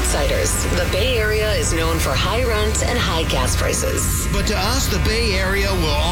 outsiders, the Bay Area is known for high rent and high gas prices. But to us, the Bay Area will